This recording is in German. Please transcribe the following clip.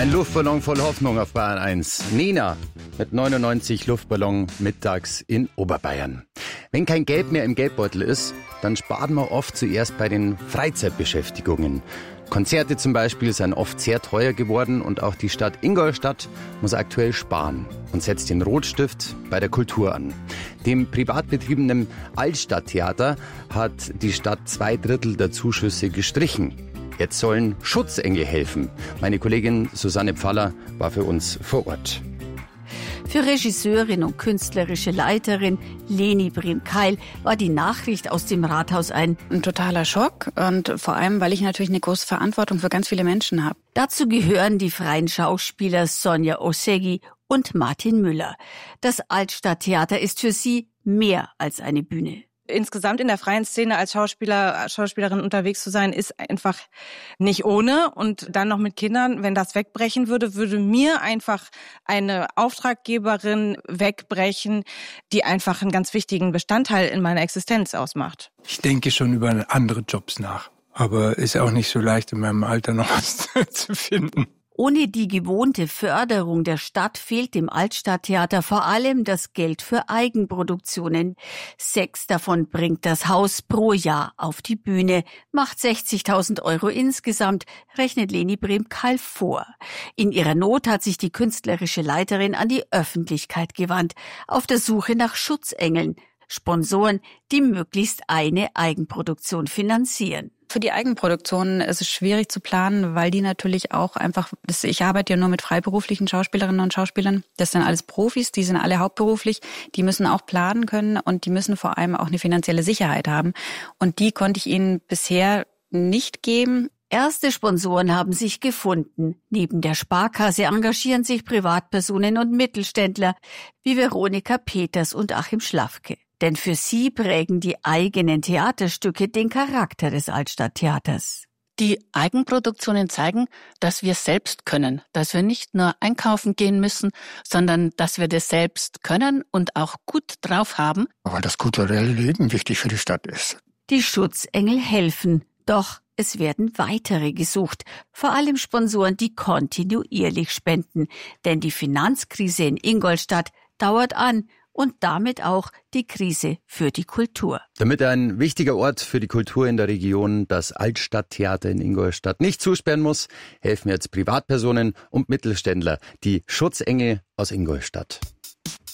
Ein Luftballon voll Hoffnung auf Bayern 1. Nina mit 99 Luftballon mittags in Oberbayern. Wenn kein Geld mehr im Geldbeutel ist, dann spart man oft zuerst bei den Freizeitbeschäftigungen. Konzerte zum Beispiel sind oft sehr teuer geworden und auch die Stadt Ingolstadt muss aktuell sparen und setzt den Rotstift bei der Kultur an. Dem privat betriebenen Altstadttheater hat die Stadt 2/3 der Zuschüsse gestrichen. Jetzt sollen Schutzengel helfen. Meine Kollegin Susanne Pfaller war für uns vor Ort. Für Regisseurin und künstlerische Leiterin Leni Brehm-Keil war die Nachricht aus dem Rathaus ein totaler Schock und vor allem, weil ich natürlich eine große Verantwortung für ganz viele Menschen habe. Dazu gehören die freien Schauspieler Sonja Osegi und Martin Müller. Das Altstadttheater ist für sie mehr als eine Bühne. Insgesamt in der freien Szene als Schauspielerin unterwegs zu sein, ist einfach nicht ohne. Und dann noch mit Kindern, wenn das wegbrechen würde, würde mir einfach eine Auftraggeberin wegbrechen, die einfach einen ganz wichtigen Bestandteil in meiner Existenz ausmacht. Ich denke schon über andere Jobs nach. Aber ist auch nicht so leicht, in meinem Alter noch was zu finden. Ohne die gewohnte Förderung der Stadt fehlt dem Altstadttheater vor allem das Geld für Eigenproduktionen. 6 davon bringt das Haus pro Jahr auf die Bühne, macht 60.000 € insgesamt, rechnet Leni Brehm-Keil vor. In ihrer Not hat sich die künstlerische Leiterin an die Öffentlichkeit gewandt, auf der Suche nach Schutzengeln, Sponsoren, die möglichst eine Eigenproduktion finanzieren. Für die Eigenproduktion ist es schwierig zu planen, weil die natürlich auch einfach, ich arbeite ja nur mit freiberuflichen Schauspielerinnen und Schauspielern, das sind alles Profis, die sind alle hauptberuflich, die müssen auch planen können und die müssen vor allem auch eine finanzielle Sicherheit haben. Und die konnte ich ihnen bisher nicht geben. Erste Sponsoren haben sich gefunden. Neben der Sparkasse engagieren sich Privatpersonen und Mittelständler wie Veronika Peters und Achim Schlafke. Denn für sie prägen die eigenen Theaterstücke den Charakter des Altstadttheaters. Die Eigenproduktionen zeigen, dass wir selbst können, dass wir nicht nur einkaufen gehen müssen, sondern dass wir das selbst können und auch gut drauf haben. Weil das kulturelle Leben wichtig für die Stadt ist. Die Schutzengel helfen, doch es werden weitere gesucht, vor allem Sponsoren, die kontinuierlich spenden. Denn die Finanzkrise in Ingolstadt dauert an. Und damit auch die Krise für die Kultur. Damit ein wichtiger Ort für die Kultur in der Region, das Altstadttheater in Ingolstadt, nicht zusperren muss, helfen jetzt Privatpersonen und Mittelständler, die Schutzengel aus Ingolstadt.